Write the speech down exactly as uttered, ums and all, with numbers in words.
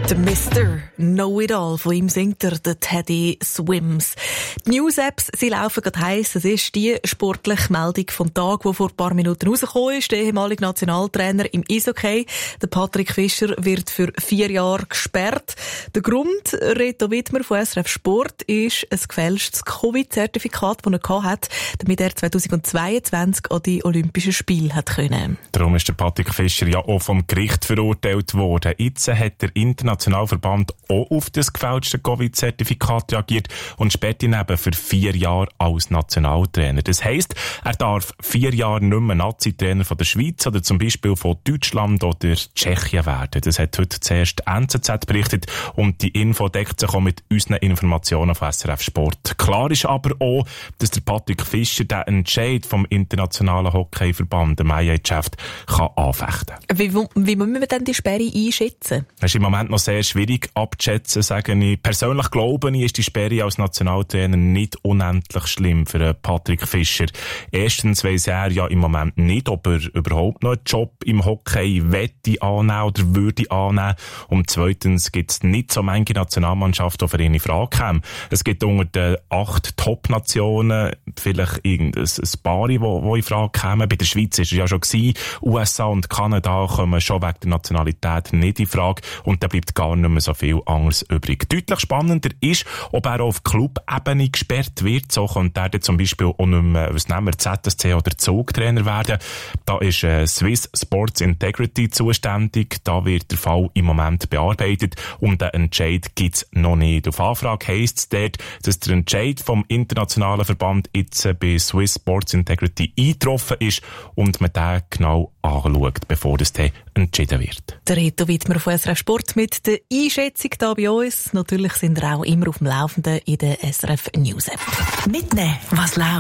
Der Mister Know-it-all, von ihm singt er, der Teddy Swims. Die News-Apps, sie laufen gerade heiss. Es ist die sportliche Meldung vom Tag, die vor ein paar Minuten rausgekommen ist. Der ehemalige Nationaltrainer im Eishockey, der Patrick Fischer, wird für vier Jahre gesperrt. Der Grund, Reto Wittmer von S R F Sport, ist ein gefälschtes Covid-Zertifikat, das er gehabt hat, damit er zweitausendzweiundzwanzig an die Olympischen Spiele hat können. Darum ist der Patrick Fischer ja auch vom Gericht verurteilt worden. Jetzt hat der Internationalverband auch auf das gefälschte Covid-Zertifikat reagiert und sperrt ihn eben für vier Jahre als Nationaltrainer. Das heisst, er darf vier Jahre nicht mehr Nazi-Trainer von der Schweiz oder zum Beispiel von Deutschland oder Tschechien werden. Das hat heute zuerst N Z Z berichtet und die Info deckt sich auch mit unseren Informationen von S R F Sport. Klar ist aber auch, dass der Patrick Fischer den Entscheid vom Internationalen Hockeyverband, dem I H F, kann anfechten. Wie, wie müssen wir denn die Sperre einschätzen? Das ist im Moment noch sehr schwierig abzuschätzen, sage ich. Persönlich glaube ich, ist die Sperre als Nationaltrainer nicht unendlich schlimm für Patrick Fischer. Erstens weiss er ja im Moment nicht, ob er überhaupt noch einen Job im Hockey wette annehmen oder würde annehmen. Und zweitens gibt es nicht so manche Nationalmannschaften, die für ihn in Frage kämen. Es gibt unter den acht Top-Nationen vielleicht irgendein ein paar, die, die in Frage kämen. Bei der Schweiz war es ja schon gewesen. U S A und Kanada kommen schon wegen der Nationalität nicht in Frage. Und da bleibt gar nicht mehr so viel anderes übrig. Deutlich spannender ist, ob er auf Club-Ebene gesperrt wird. So könnte er dann zum Beispiel auch nicht mehr, was nehmen wir, Z S C oder Zugtrainer werden. Da ist äh, Swiss Sports Integrity zuständig. Da wird der Fall im Moment bearbeitet und einen Entscheid gibt es noch nicht. Auf Anfrage heisst es dort, dass der Entscheid vom internationalen Verband jetzt äh, bei Swiss Sports Integrity eingetroffen ist und man den genau anschaut, bevor das dann entschieden wird. Der Reto Wittmer von S R F Sport mit der Einschätzung hier bei uns. Natürlich sind wir auch immer auf dem Laufenden in der S R F News App. Mitnehmen, was läuft.